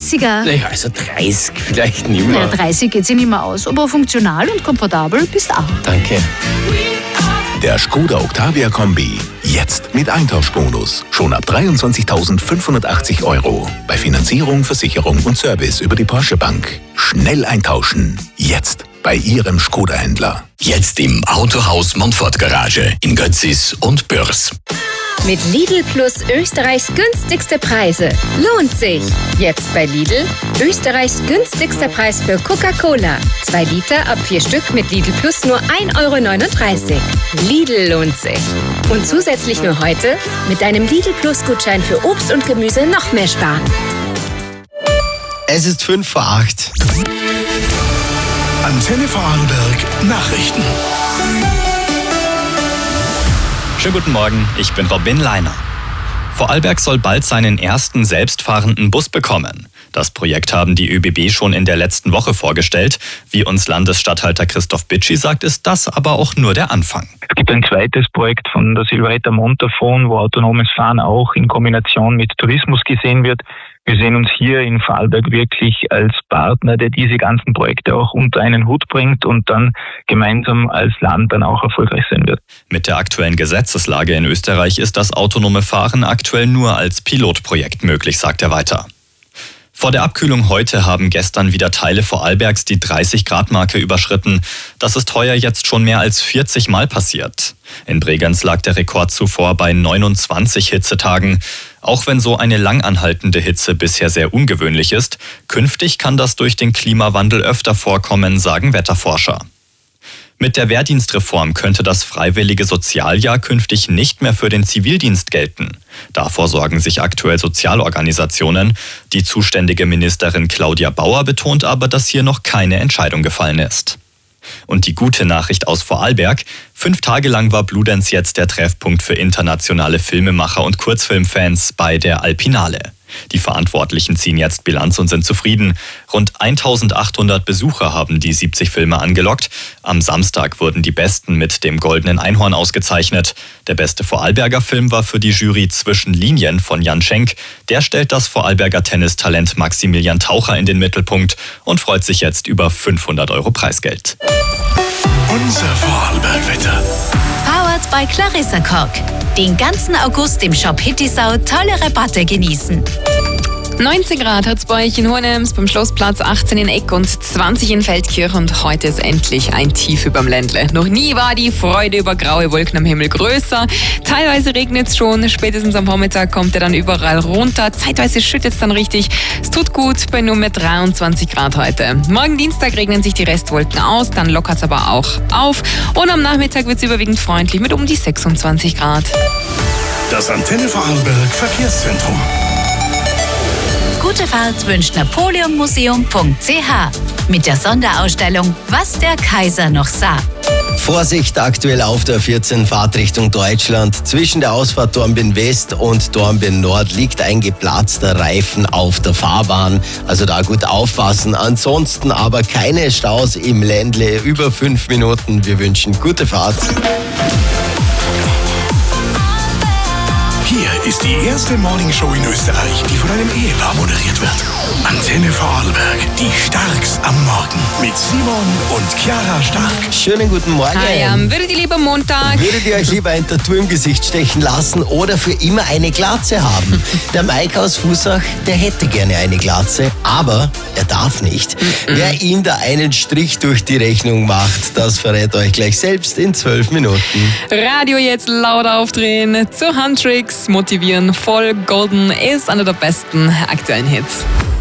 30er. Naja, also 30 vielleicht nicht mehr. Ja, 30 geht sich nicht mehr aus, aber funktional und komfortabel bist auch. Danke. Der Skoda Octavia Kombi. Jetzt mit Eintauschbonus. Schon ab 23.580 €. Bei Finanzierung, Versicherung und Service über die Porsche Bank. Schnell eintauschen. Jetzt bei Ihrem Skoda-Händler. Jetzt im Autohaus Montfort Garage in Götzis und Bürs. Mit Lidl Plus Österreichs günstigste Preise. Lohnt sich! Jetzt bei Lidl Österreichs günstigster Preis für Coca-Cola. 2 Liter ab 4 Stück mit Lidl Plus nur 1,39 €. Lidl lohnt sich. Und zusätzlich nur heute mit einem Lidl Plus Gutschein für Obst und Gemüse noch mehr sparen. Es ist 7:55. Antenne Vorarlberg Nachrichten. Schönen guten Morgen, ich bin Robin Leiner. Vorarlberg soll bald seinen ersten selbstfahrenden Bus bekommen. Das Projekt haben die ÖBB schon in der letzten Woche vorgestellt. Wie uns Landesstatthalter Christoph Bitschi sagt, ist das aber auch nur der Anfang. Es gibt ein zweites Projekt von der Silvretta Montafon, wo autonomes Fahren auch in Kombination mit Tourismus gesehen wird. Wir sehen uns hier in Vorarlberg wirklich als Partner, der diese ganzen Projekte auch unter einen Hut bringt und dann gemeinsam als Land dann auch erfolgreich sein wird. Mit der aktuellen Gesetzeslage in Österreich ist das autonome Fahren aktuell nur als Pilotprojekt möglich, sagt er weiter. Vor der Abkühlung heute haben gestern wieder Teile Vorarlbergs die 30-Grad-Marke überschritten. Das ist heuer jetzt schon mehr als 40 Mal passiert. In Bregenz lag der Rekord zuvor bei 29 Hitzetagen. Auch wenn so eine langanhaltende Hitze bisher sehr ungewöhnlich ist, künftig kann das durch den Klimawandel öfter vorkommen, sagen Wetterforscher. Mit der Wehrdienstreform könnte das freiwillige Sozialjahr künftig nicht mehr für den Zivildienst gelten. Davor sorgen sich aktuell Sozialorganisationen. Die zuständige Ministerin Claudia Bauer betont aber, dass hier noch keine Entscheidung gefallen ist. Und die gute Nachricht aus Vorarlberg: 5 Tage lang war Bludenz jetzt der Treffpunkt für internationale Filmemacher und Kurzfilmfans bei der Alpinale. Die Verantwortlichen ziehen jetzt Bilanz und sind zufrieden. Rund 1800 Besucher haben die 70 Filme angelockt. Am Samstag wurden die Besten mit dem Goldenen Einhorn ausgezeichnet. Der beste Vorarlberger Film war für die Jury Zwischen Linien von Jan Schenk. Der stellt das Vorarlberger Tennistalent Maximilian Taucher in den Mittelpunkt und freut sich jetzt über 500 € Preisgeld. Unser Vorarlberg-Wetter. Powered by Clarissa Kork. Den ganzen August im Shop Hittisau tolle Rabatte genießen. 19 Grad hat es bei euch in Hohenems, beim Schlossplatz 18 in Eck und 20 in Feldkirch und heute ist endlich ein Tief überm Ländle. Noch nie war die Freude über graue Wolken am Himmel größer. Teilweise regnet es schon, spätestens am Vormittag kommt er dann überall runter. Zeitweise schüttet es dann richtig. Es tut gut bei nur mehr 23 Grad heute. Morgen Dienstag regnen sich die Restwolken aus, dann lockert es aber auch auf. Und am Nachmittag wird es überwiegend freundlich mit um die 26 Grad. Das Antenne Vorarlberg Verkehrszentrum. Gute Fahrt wünscht napoleonmuseum.ch mit der Sonderausstellung Was der Kaiser noch sah. Vorsicht aktuell auf der 14 Fahrtrichtung Deutschland. Zwischen der Ausfahrt Dornbirn West und Dornbirn Nord liegt ein geplatzter Reifen auf der Fahrbahn. Also da gut aufpassen. Ansonsten aber keine Staus im Ländle. Über 5 Minuten. Wir wünschen gute Fahrt. Hier ist die erste Morningshow in Österreich, die von einem Ehepaar moderiert wird. Antenne Vorarlberg, die Starks am Morgen mit Simon und Chiara Stark. Schönen guten Morgen. Hi, würdet ihr lieber Montag? Würdet ihr euch lieber ein Tattoo im Gesicht stechen lassen oder für immer eine Glatze haben? Der Mike aus Fußach, der hätte gerne eine Glatze, aber er darf nicht. Wer ihm da einen Strich durch die Rechnung macht, das verrät euch gleich selbst in 12 Minuten. Radio jetzt laut aufdrehen, zur Handtricks motivieren, voll golden ist einer der besten aktuellen Hits.